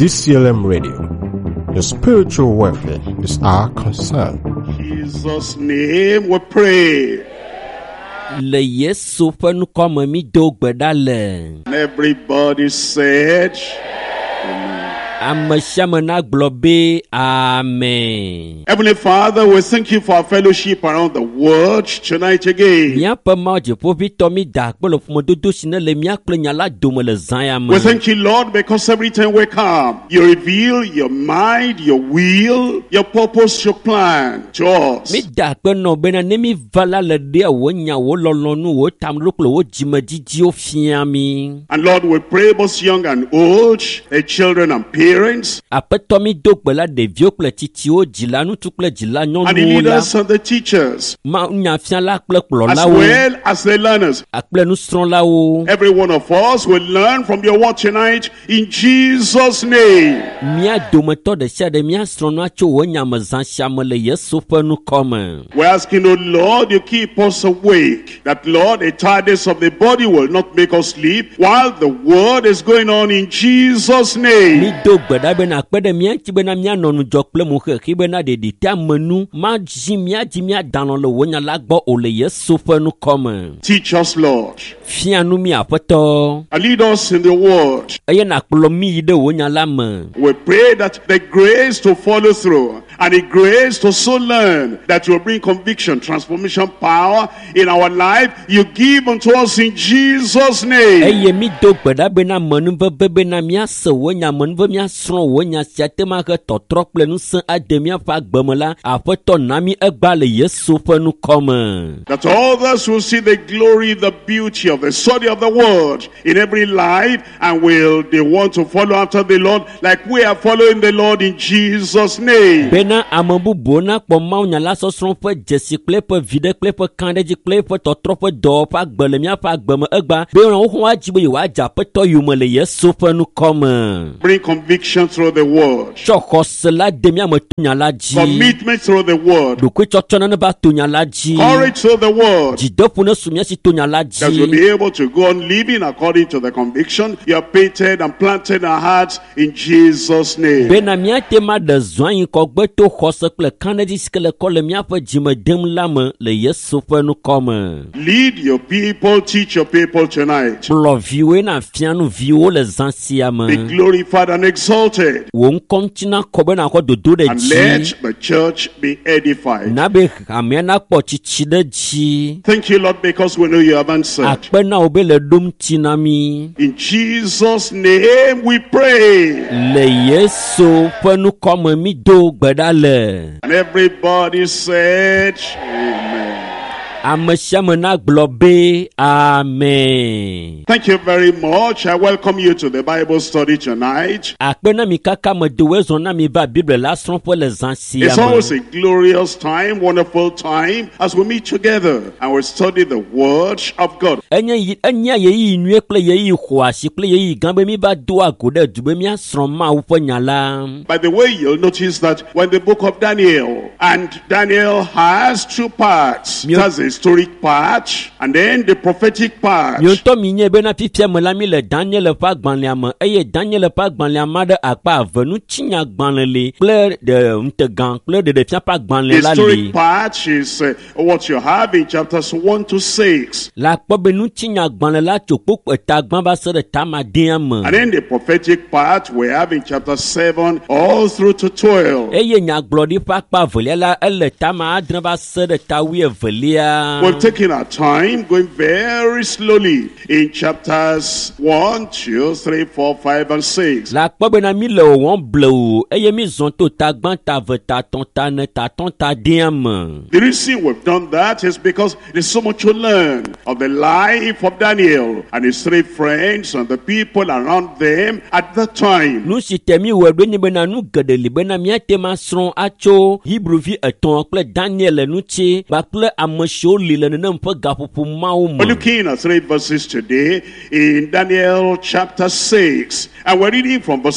DCLM Radio. Your spiritual welfare is our concern. In Jesus' name we pray. Le Yesu ƒe nukɔme mi do gbe ɖa le. And everybody said, Ame sia ame na gblɔ be amen. Heavenly Father, we thank you for our fellowship around the world tonight again. Míaƒe Mawu Dziƒoʋĩtɔ mi da akpe le ƒomedodo si ne le mía kple nya la dome le zã ya me. We thank you, Lord, because every time we come, you reveal your mind, your will, your purpose, your plan to us. Mi da akpe nɔ bena ne mi va la le ɖea wò nya wò lɔlɔnu wò tameɖo kple wò dzimedidiwo fia mi. And Lord, we pray both young and old, the children and parents, Aƒetɔ mi do gbe la ɖeviwo kple tsitsiwo, dzila ŋutsu kple dzila and the nyɔnuwo la. leaders and the teachers, Ma nyafiala kple as kplɔlawo. well as the learners. Akple nusrɔ̃lawo. Every one of us will learn from your word tonight in Jesus' name. Mía dometɔ ɖe sia ɖe mía srɔ̃nua tso wò nyamezã sia me le Yesu ƒe nukɔme. We're asking, oh Lord, you keep us awake. That, Lord, the tiredness of the body will not make us sleep while the word is going on in Jesus' Mi name. do gbe ɖa bena akpe ɖe mía ŋuti bena míanɔ nudzɔ kple moxexi bena ɖeɖi te amenu madzi míadzi míadanɔ le wò nya la gbɔ o le Yesu ƒe nukɔme. Teach us, Lord, Fia nu mi Aƒetɔ, and lead us in the word. eye nàkplɔ mi yi ɖe wò nya la me. We pray that the grace to follow through and the grace to so learn that will bring conviction, transformation, power in our life, you give unto us in Jesus' name. Eye mi do gbe ɖa bena menuveve bena míase wò nya menuve míasrɔ̃ wò nya sia te ma he tɔtrɔ kple ŋusẽ ade míaƒe agbeme la, Aƒetɔ na mi egba le Yesu ƒe nukɔme. That others will see the glory, the beauty of the study of the word in every life, and will they want to follow after the Lord like we are following the Lord in Jesus' name. Bena ame bubuwo nakpɔ mawunya la sɔsrɔ̃ ƒe dzesi kple eƒe viɖe kple eƒe kaɖedzi kple eƒe tɔtrɔ ƒe dɔwɔƒe agbe le míaƒe agbeme egba be wohã woadzi be yewoadze Aƒetɔ yome le Yesu ƒe nukɔme. Bring conviction through the word, Tsɔ xɔse la de míame to nya la dzi. commitment through the word, Ɖokuitsɔtsɔ ne va to nya la dzi. courage through the word, Dzideƒo ne su míasi to nya la that we'll dzi. be able to go on living according to the conviction you have painted and planted in our hearts in Jesus' name. Bena míate ma ɖe zɔa yi kɔgbe to xɔse kple kaɖedzi si ke le kɔ le míaƒe dzime dem la me le Yesu ƒe nukɔme. Lead your people, teach your people tonight. Kplɔ viwoe na fia nu viwo le zã sia Be me. glorified and exalted, Wò ŋkɔ ŋuti nakɔ be nakɔ dodo ɖe and dzi. let the church be edified. Na be hamea nakpɔ tsitsi ɖe dzi. Thank you, Lord, because we know you have answered. Akpe na wo be le ɖom ŋuti na mi. In Jesus' name we pray. Le Yesu ƒe nukɔme mi do gbe ɖa le. And everybody said, Amen. Ame sia ame na gblɔ be amen. Thank you very much. I welcome you to the Bible study tonight. Akpe na mi kaka me do wezɔ na mi va Bible la srɔ̃ƒe le zã sia It's always me. a glorious time, wonderful time as we meet together and we study the Word of God. Enya yeyi nyuie kple yeyi xɔasi kple yeyi gã be mi va do ago ɖe du be míasrɔ̃ Mawu ƒe nya la. By the way, you'll notice that when the book of Daniel, and Daniel has two parts. It has a historic part and then the prophetic part. Mi ŋutɔ mi nye bena fifia me la mi le Daniel ƒe agbalẽa me eye Daniel ƒe agbalẽa ma ɖe akpa eve nutsinya gbalẽ li kple ŋutegã kple ɖeɖefia ƒe The agbalẽ la historic li. part is what you have in chapters 1 to 6. La kpɔ be nutsinya gbalẽ la tso kpokpo tagbã va se ɖe tamadea me. And then the prophetic part we have in chapter 7 all through to 12. Eye nyagblɔɖi ƒe akpa evelia la ele tama adre va se ɖe ta wuievelia. We've taken our time going very slowly in chapters 1, 2, 3, 4, 5, and 6. La kpɔ bena mi le wɔm blewu eye mi zɔn to tagbã tave tatɔ̃ tane tatɔ̃ tadea me. The reason we've done that is because there's so much to learn of the life of Daniel and his three friends and the people around them at that time. Nu si te mi wɔ ɖo nye bena nu geɖe li bena míate ma srɔ̃ atso Hebrevi etɔ̃ kple Daniel ŋuti kpakple ame siwo so li le nenem pe gaƒoƒo mawo We're me. looking at 3 verses today in Daniel chapter 6. And we're reading from verse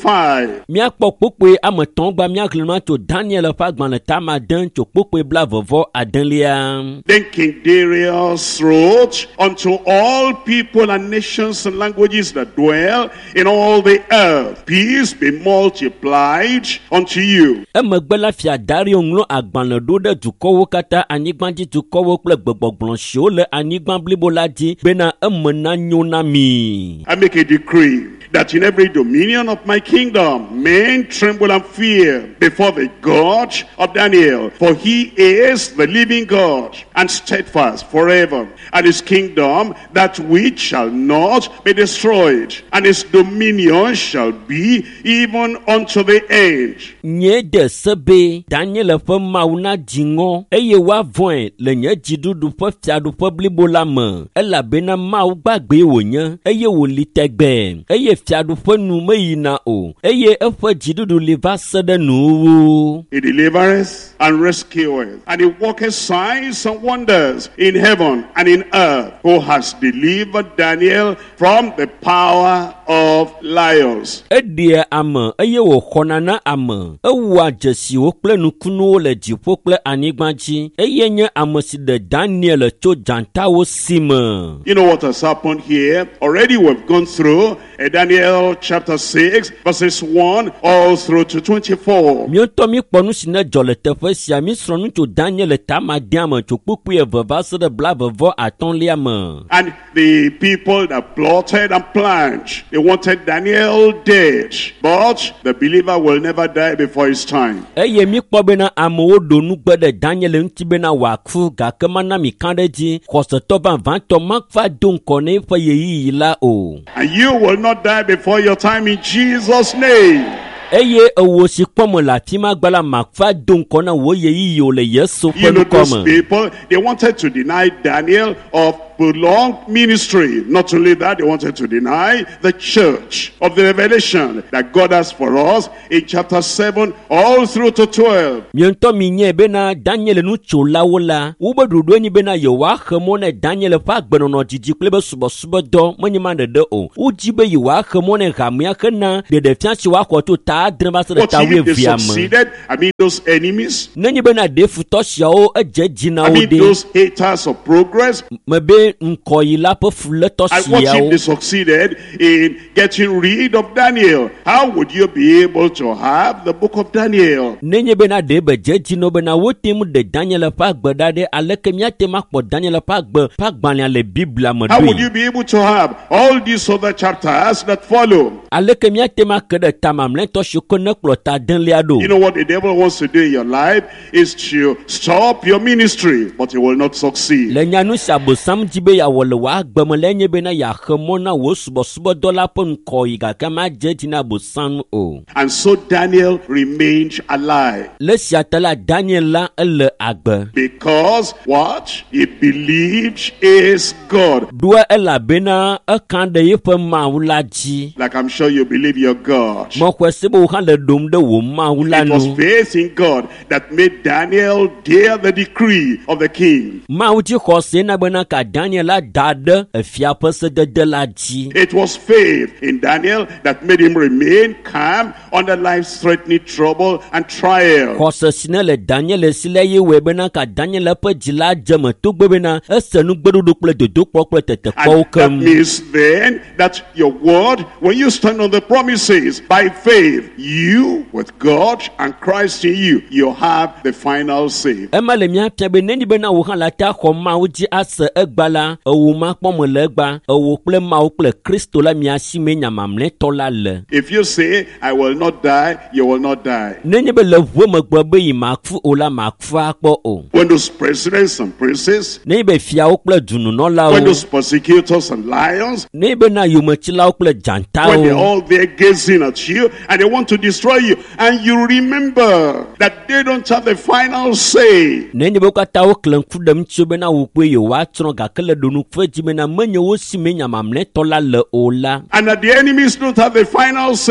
25. Miakpɔ kpokpoe ame tɔ̃ gba miaglema tso Daniel ƒe agbalẽ tame ade tso kpokpoe blavevɔ adelia. Then King Darius wrote unto all people and nations and languages that dwell in all the earth, peace be multiplied unto you. Emegbe la fia Dario ŋlɔ agbalẽ ɖo ɖe dukɔwo katã anyigbadzi dukɔwo kple gbegbɔgblɔ siwo le anyigba blibo la dzi bena eme nanyo na mi. I make a decree that in every dominion of my kingdom men tremble and fear before the God of Daniel, for he is the living God and steadfast forever, and his kingdom that which shall not be destroyed, and his dominion shall be even unto the end. Nye de sebe Daniel ƒe Mawu na dziŋɔ eye woavɔ̃e le nye dziɖuɖu ƒe fiaɖuƒe blibo la me, elabena Mawu gbagbe wònye eye wòli tegbe eye fiaɖuƒe nu meyina o eye eƒe dziɖuɖu li va se ɖe nuwuwu. He delivereth and rescueth, and he worketh signs and wonders in heaven and in earth, who has delivered Daniel from the power of lions. Eɖia ame eye wòxɔna na ame, ewɔa dzesiwo kple nukunuwo le dziƒo kple anyigba dzi, eye nye ame si ɖe Daniel tso dzatawo si me. You know what has happened here? Already we've gone through Daniel chapter 6 verses 1 all through to 24. Míotɔ míkpɔ nu si ne dzɔ le teƒe sia, mísrɔ̃ nu tso Daniel tamadea me tso kpukpui eve va se ɖe blavevɔ atɔ̃lia me. And the people that plotted and planned, they wanted Daniel dead, but the believer will never die before his time. Eye míkpɔ bena amewo ɖo nugbe ɖe Daniel ŋuti bena wòaku, gake mana mi kan ɖe dzi, xɔsetɔ vavãtɔ makva do ŋkɔ ne eƒe ɣeyiɣi la o. And you will not die before your time in Jesus' name. Eye ewo si kpɔm le afi ma gbe la makva do ŋkɔ na wo ɣeyiɣi o le Yesu ƒe You know, nukɔ those me. people, they wanted to deny Daniel of prolonged ministry. Not only that, they wanted to deny the church of the revelation that God has for us in chapter 7 all through to 12. Míɔŋtɔ mi nye bena Daniel nutsolawo la, wobe ɖoɖoe nye bena yewoaxe mɔ ne Daniel ƒe agbenɔnɔ didi kple be subɔsubɔdɔ menye ma ɖeɖe o. Wodzi be yewoaxe mɔ ne hamea hena ɖeɖefia si woaxɔ to ta adre va se ɖe But ta if they wuievia me. succeeded, I mean those enemies, Nenye bena ɖe futɔ siawo edze dzi na I wo mean ɖe, those haters of progress, mebe ŋkɔyila ƒe fuletɔ and what if siawo. they succeeded in getting rid of Daniel? How would you be able to have the book of Daniel? Nenye bena ɖe be dze dzi no bena wotem ɖe Daniel ƒe agbe ɖa ɖe, aleke míatem akpɔ Daniel ƒe agbe ƒe agbalẽa le Biblia me How would ɖoe? you be able to have all these other chapters that follow? Aleke míatem ake ɖe ta mamlɛtɔ siwo ke ne kplɔ ta delia ɖo? You know what the devil wants to do in your life is to stop your ministry, but he will not succeed. Le nyanu si abosam di be yeawɔ le wò agbe me le nye bena yeaxe mɔ na wò subɔsubɔdɔ la ƒe ŋkɔyi, gake madze dzi na abosam o. And so Daniel remained alive. Le sia ta la Daniel la ele agbe. Because what? He believed is God. Ɖoa elabena eka ɖe yeƒe Mawu la dzi. Like I'm sure you believe your God. Mɔxɔe se be wò hã le ɖom ɖe wò Mawu la It was nu. faith in God that made Daniel dare the decree of the king. Mawu dzi xɔse na bena ka Daniel la da ɖe efia ƒe sedede la dzi. It was faith in Daniel that made him remain calm under life-threatening trouble and trial. Xɔse si ne le Daniel si le ye wɔe bena ka Daniel ƒe dzi la dze me togbɔ bena ese nu gbeɖoɖo kple dodokpɔ kple tetekpɔwo And that kem. means then that your word, when you stand on the promises by faith, you with God and Christ in you, you have the final say. Ema le míafia be nenye bena wò hã la ta xɔ Mawu dzi ase egba la, ewo makpɔ me le egba, ewo kple Mawu kple Kristo la mia si me nya mamlɛtɔ la le. If you say, I will not die, you will not die. Nenye be le ʋue megbe be yi maku o la maku akpɔ o. When those presidents and princes, Nenye be fiawo kple when dununɔlawo, those persecutors and lions, nenye be na yometsilawo kple when they're dzantawo, all there gazing at you and they want to destroy you, and you remember that they don't have the final say. nenye be wo katã wo kle ŋku ɖem tso bena wo kpoe yewoatsrɔ̃, gake le ɖonuƒe dzi bena menye wo si me nya mamlɛtɔ la le o la. And that the enemies don't have the final say.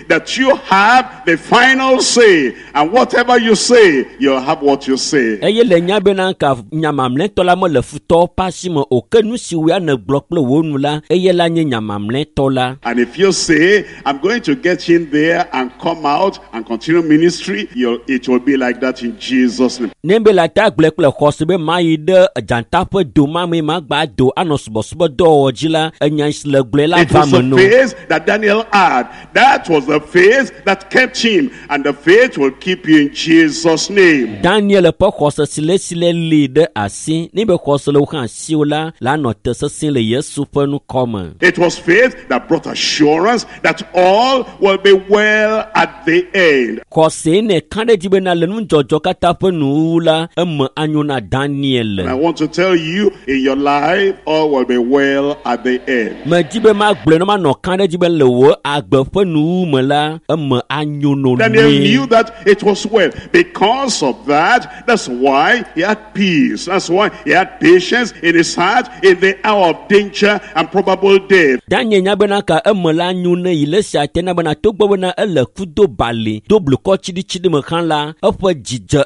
that you have the final say, and whatever you say, you'll have what you say. Eye le nya be na ka nyamamle to la mo le futo pasi mo o ke nu si we na gbokple wo nu la eye la nye nyamamle to la. And if you say, I'm going to get in there and come out and continue ministry, it will be like that in Jesus' name. Nembe la ta gbekple khos be mai de janta pe do ma me ma gba do anosbo do ojila enya isle gble la It was va the no. faith that Daniel had. That was the faith that kept him, and the faith will keep you in Jesus' name. Daniel pe khos sile lead asi ni be khos le kan siula la no te se le Yesu pe nu come. It was faith that brought assurance that all will be well at the end. Khos ne kan de be na le nu jojo kata pe nu la anyona Daniel. And I want to tell you, in your life, all will be well at the end. Me jibe ma gble no ma no kan de jibe le wo agbe pe nu me la anyono Daniel knew that it was well. Because of that, that's why he had peace. That's why he had patience in his heart in the hour of danger and probable death. Daniel nya bena ka la anyone ile sia tena bena to gbo na ele kudo bali double ko chidi me kan la opo jije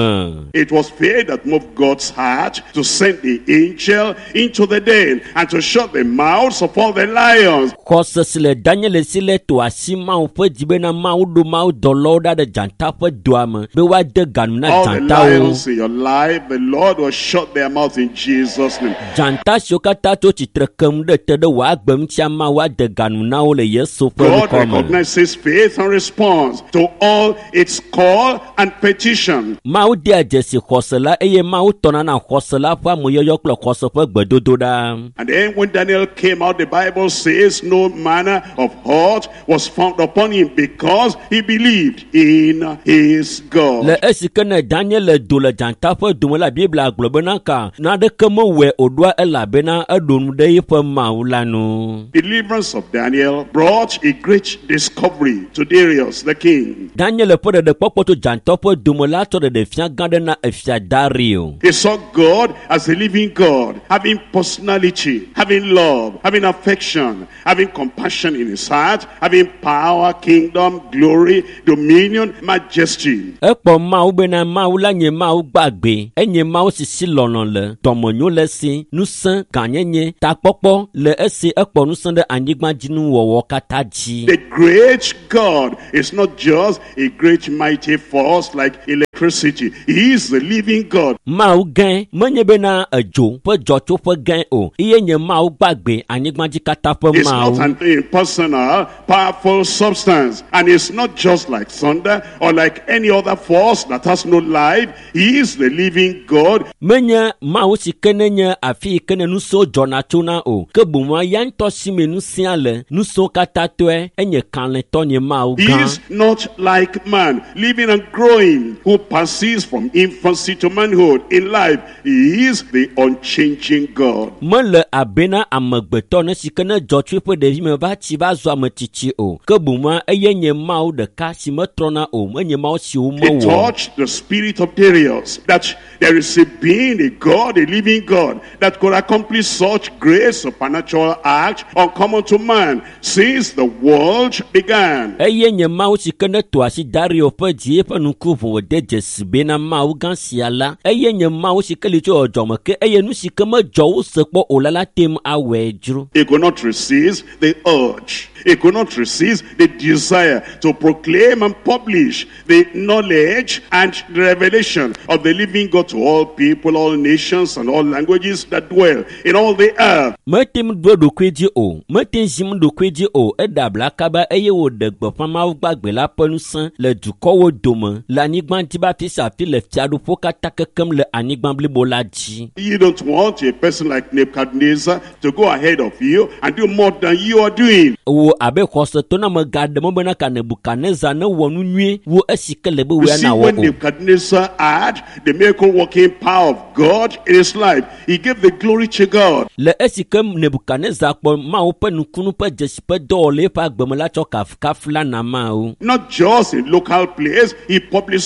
It was faith that moved God's heart to send the angel into the den and to shut the mouths of all the lions. Kosele Daniel sile to asima opo jibe na do doloda de janta pe doame be wa de ganu na All the janta o lions in your life, the Lord will shut their mouths in Jesus' name. janta shokata to chitrekem de te de wa gbem chiama wa de ganu na o le Yesu pe God come. recognizes faith and responds to all its call and petition. Mau dia jesi khosela eye mau tona na khosela fa mo yoyo klo khoso pe gbedodo da. And then when Daniel came out, the Bible says no manner of hurt was found upon him because he believed in his God. Le esikene Daniel le do le janta fe do la Bible globena ka na de kemo we odwa elabena edonu de fe maula no. Deliverance of Daniel brought a great discovery to Darius the king. Daniel po de popo to janta fe do la to de fia gade na efia Dario. He saw God as a living God, having personality, having love, having affection, having compassion in his heart, having power, kingdom, glory, dominion, majesty. Epo mau bena mau la nye mau gbagbe enye mau sisi lono le tomonyo le si nusan kanyenye ta popo le esi epo nusan de anyigba jinu wowo kata ji. The great God is not just a great mighty force like electricity. He is the living God. Mau gen menye bena ejo pe jocho pe gen o iye nye mau gbagbe anyigba ji kata pe It's mau. not an impersonal, powerful substance. And it's not just like thunder or like any other force that has no life. He is the living God. Menye mau si kene nye afi kene nuso jona chuna o ke bumwa yanto sime nusia le nuso kata tue enye kanle tonye mau He gan. is not like man, living and growing, who passes from infancy to manhood in life. He is the unchanging God. Mele abena amegbeto ne si kene jotwe pe devi me ba ti ba zo ametichi o ke bumwa eye nye mau de ka si metrona o menye mau si o It mo wo. touched the spirit of Darius that there is a being, a God, a living God that could accomplish such great supernatural acts uncommon to man since the world began. Eye nye mau si kene to asi Dario pe die pe nuku vo de jesibe na mau gan siala eye nye mau si kele jo ojomo ke eye nu si keme jo sepo olala tem awejru. He could not resist the urge. He could not resist the desire to proclaim and publish the knowledge and the revelation of the living God to all people, all nations, and all languages that dwell in all the earth. Metim do kweji o metin jim do kweji o edabla kaba eye wo de gbofa ma gbagbe la penu san le duko wo dome la anigban ti ba fi sa fi le fiadu po kata kekem le anigban blibo la ji. You don't want a person like Nebuchadnezzar to go ahead of you and do more than you are doing. Wo abe khoso to na magade mo bena ka Nebuchadnezzar na wonu nwie wo asike le be You we see, na wo. when Nebuchadnezzar had the miracle working power of God in his life, he gave the glory to God. Le asike Nebuchadnezzar po ma wo pe nukunu pe jesi pe do le pa gbemla cho kaf la na ma o. Not just in local place, he publicized it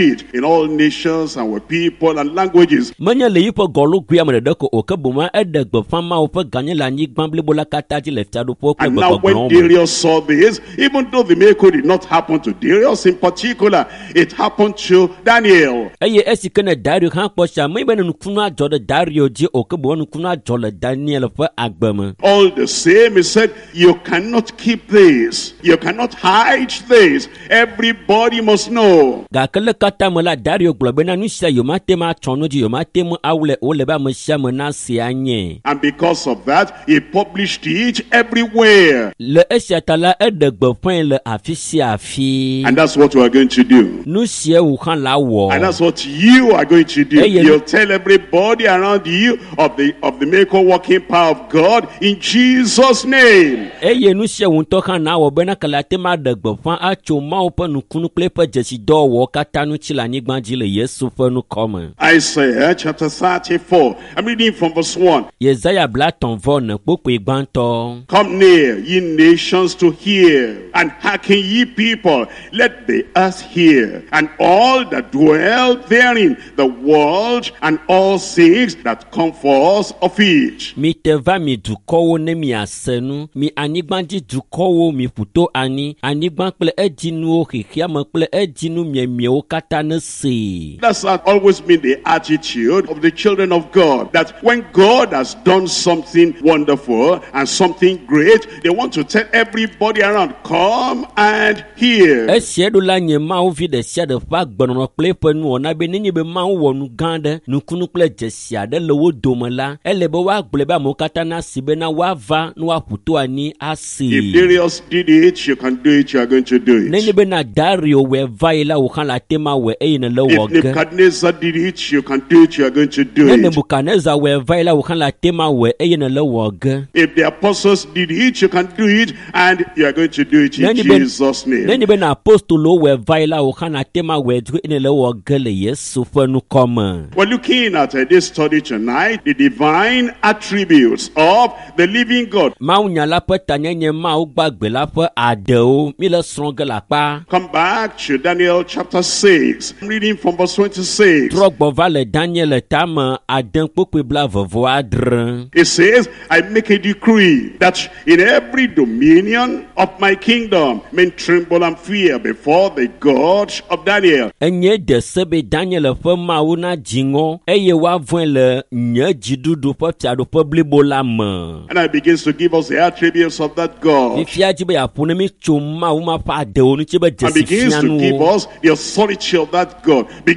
it in all nations and with people and languages. Manya le yipo golo gwi amre deko okabuma edegbe fama ope ganye la nyigban blibola kataji le fiado po And now when Darius saw this, even though the miracle did not happen to Darius in particular, it happened to Daniel. Eye esikene Dario kan posha me bene nukuna jode Dario ji okabo nukuna jole Daniel fa agbama. All the same, he said, you cannot keep this. You cannot hide this. Everybody must know. Ga kele kata mala Dario globena nusia yomate ma chonoji yomate mu awle oleba mo shama na sianye. And because of that, he published it everywhere. Le esiatala edegbe fin le afisi afi. And that's what we are going to do. Nusia wu kan la wo. And that's what you are going to do. You'll tell everybody around you of the miracle working power of God in Jesus' name. Eye nusia wu to kan na wo bena kala te ma degbe fan acho ma opa nukunu klepa jesi do wo kata nu chila nyigbanji le Yesu fa nu koma. Isaiah chapter 34. I'm reading from verse 1. Yesaya bla ton von popo igbanto. Come near, ye nations, to hear, and hearken ye people. Let the earth hear, and all that dwell therein, the world and all things that come forth of it. Mi teva mi dukowo ne mi asenu, mi anigbanji dukowo mi puto ani, anigban kple ejinu hihiama kple ejinu miemiewo kata ne se. That's always been the attitude of the children of God, that when God has done something wonderful and something great, they want to tell everybody around, come and hear. Esiedo la nye ma ovi de sia de fa gbono kple penu ona be ni be ma wo nu gande nu kunu kple jesia de le wo domela ele be wa gble ba mo kata na sibe na wa va no wa puto ani asi. If Darius did it, you can do it, you are going to do it. Neni be na Dario we vaila wo kan la tema we e na le wo If Nebuchadnezzar did it, you can do it, you are going to do it. Nebuchadnezzar we vaila wo kan la tema we e na le wo If the apostles did it, you can do it, and you are going to do it in Jesus' name. Neni be na apostolo we vaila wo kan la tema we du e na le wo le Yesu fa nu koma. We're looking at this study tonight, the divine attributes of the living God. Ma unyala pe tanyenye ma ugbagbe la pe adeo mi le sronge la pa. Come back to Daniel chapter 6. I'm reading from verse 26. Trogbo va le Daniel tama aden pokwe bla vovo adre. It says, I make a decree that in every dominion of my kingdom men tremble and fear before the God of Daniel. Enye de sebe Daniel fe ma una jingo eye wa voin le nye jidudu pe tiado pe blibo la me. And I begins to give us the attributes of that God. Fifia jibe ya pune mi chuma uma pa de onu chibe And begins to give us the authority of that God.